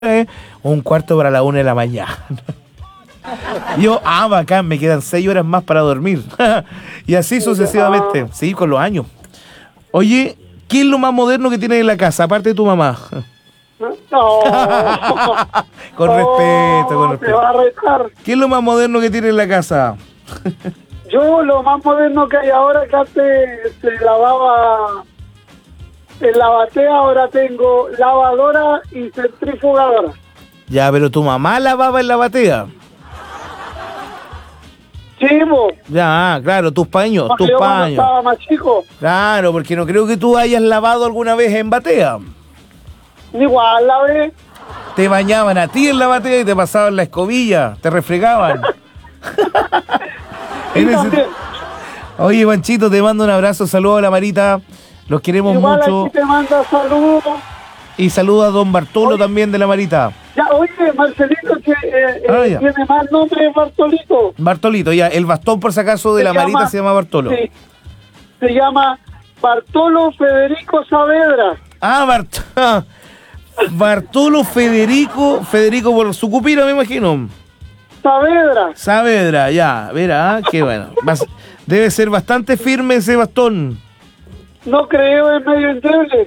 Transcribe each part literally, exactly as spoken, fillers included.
eh, un cuarto para la una de la mañana. Yo, ah, bacán, me quedan seis horas más para dormir. Y así sucesivamente, sí, con los años. Oye, ¿qué es lo más moderno que tienes en la casa, aparte de tu mamá? No. Con No, respeto, con te va a respeto. retar. ¿Qué es lo más moderno que tienes en la casa? Yo lo más moderno que hay ahora, que antes se lavaba en la batea, ahora tengo lavadora y centrifugadora. Ya, pero tu mamá lavaba en la batea. Sí, vos. Ya, claro, tus paños, Porque tus yo cuando paños. estaba más chico, Claro, porque no creo que tú hayas lavado alguna vez en batea. igual la vez. Te bañaban a ti en la batea y te pasaban la escobilla, te refregaban. Y En ese- también, Oye, Panchito, te mando un abrazo, saludos a la Marita, los queremos igual mucho. aquí te manda saludos. Y saludos a don Bartolo también de la Marita. Ya, oye, Marcelito, que eh, Ah, eh, ya. tiene más nombre, Bartolito. Bartolito, ya, el bastón por si acaso de Se la Marita llama- se llama Bartolo. Sí, se llama Bartolo Federico Saavedra. Ah, Bart Bartolo Federico, Federico por su cupira, me imagino. Saavedra. Saavedra, ya, mira, ah, qué bueno. Bas- Debe ser bastante firme ese bastón. No creo, es medio endeble.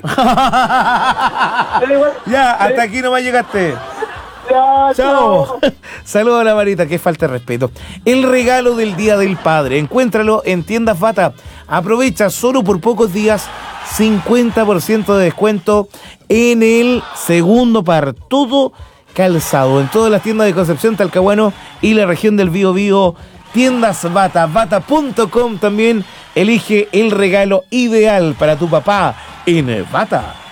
Ya, hasta aquí nomás llegaste. Ya, Chao. Saludos a la Marita, que falta de respeto. El regalo del Día del Padre. Encuéntralo en Tiendas Bata. Aprovecha solo por pocos días cincuenta por ciento de descuento en el segundo par. Todo calzado. En todas las tiendas de Concepción, Talcahuano y la región del Bío Bío. Tiendas Bata. Bata punto com también. Elige el regalo ideal para tu papá en Bata.